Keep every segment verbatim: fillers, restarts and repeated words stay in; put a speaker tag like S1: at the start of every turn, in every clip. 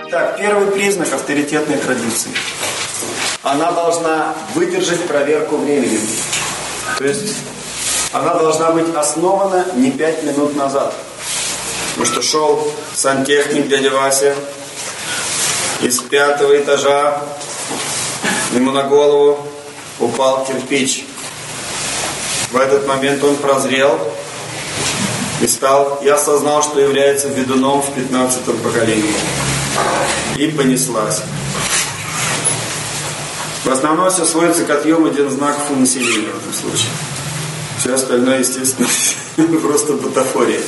S1: Итак, первый признак авторитетной традиции. Она должна выдержать проверку временем. То есть она должна быть основана не пять минут назад. Потому что шел сантехник дядя Вася из пятого этажа, ему на голову упал кирпич. В этот момент он прозрел и стал, и осознал, что является ведуном в пятнадцатом поколении. И понеслась. В основном все сводится к отъему дензнаков у населения в этом случае. Все остальное, естественно, просто бутафория.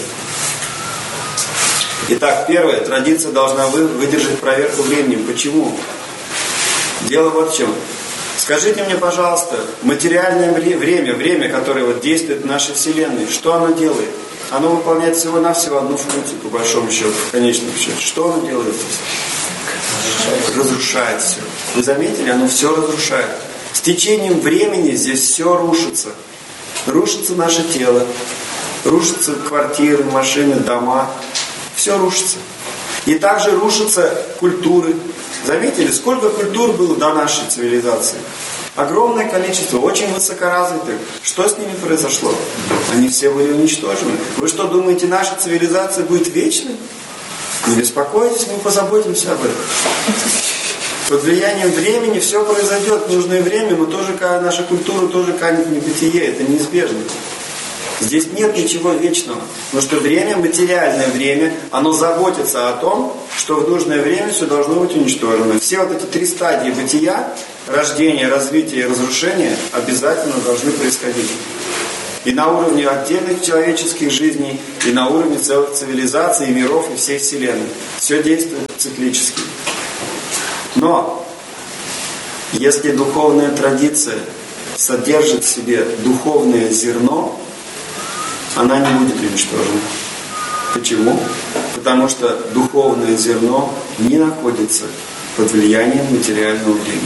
S1: Итак, первое. Традиция должна выдержать проверку временем. Почему? Дело вот в чем. Скажите мне, пожалуйста, материальное время, время, которое вот действует в нашей Вселенной, что оно делает? Оно выполняет всего-навсего одну функцию, по большому счету, в конечном счете. Что оно делает здесь? Разрушает все. Вы заметили? Оно все разрушает. С течением времени здесь все рушится. Рушится наше тело, рушатся квартиры, машины, дома. Все рушится. И также рушатся культуры. Заметили, сколько культур было до нашей цивилизации? Огромное количество, очень высокоразвитых. Что с ними произошло? Они все были уничтожены. Вы что, думаете, наша цивилизация будет вечной? Не беспокойтесь, мы позаботимся об этом. Под влиянием времени все произойдет в нужное время, но тоже наша культура тоже канет в небытие. Это неизбежно. Здесь нет ничего вечного. Потому что время, материальное время, оно заботится о том, что в нужное время все должно быть уничтожено. Все вот эти три стадии бытия, рождение, развитие и разрушение, обязательно должны происходить. И на уровне отдельных человеческих жизней, и на уровне целых цивилизаций, и миров, и всей Вселенной. Все действует циклически. Но, если духовная традиция содержит в себе духовное зерно, она не будет уничтожена. Почему? Потому что духовное зерно не находится под влиянием материального времени.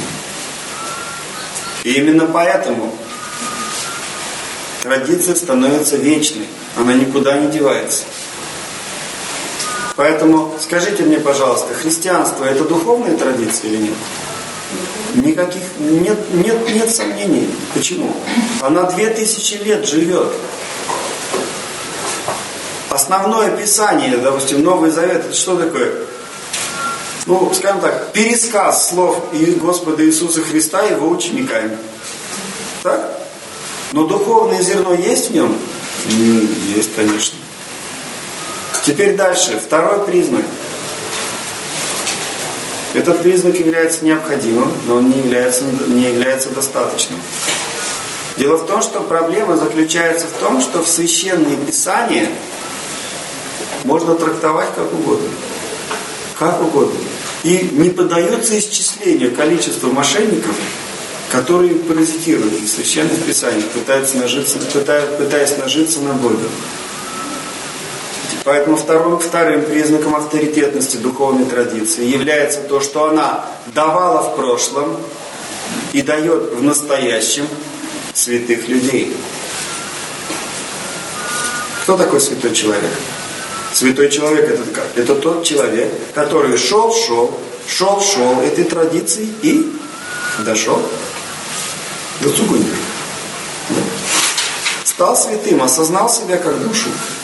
S1: И именно поэтому традиция становится вечной. Она никуда не девается. Поэтому скажите мне, пожалуйста, христианство — это духовная традиция или нет? Никаких, нет, нет, нет сомнений. Почему? Она две тысячи лет живет. Основное Писание, допустим, Новый Завет, это что такое? Ну, скажем так, пересказ слов Господа Иисуса Христа Его учениками. Так? Но духовное зерно есть в нем? Есть, конечно. Теперь дальше. Второй признак. Этот признак является необходимым, но он не является, не является достаточным. Дело в том, что проблема заключается в том, что в Священное Писание можно трактовать как угодно. Как угодно. И не поддается исчислению количества мошенников, которые паразитируют в Священных Писаниях, пытаются нажиться, пытаясь, пытаясь нажиться на Боге. Поэтому вторым, вторым признаком авторитетности духовной традиции является то, что она давала в прошлом и дает в настоящем святых людей. Кто такой святой человек? Святой человек — это как? Это тот человек, который шел, шел, шел, шел этой традицией и дошел до Цугунька. Стал святым, осознал себя как душу.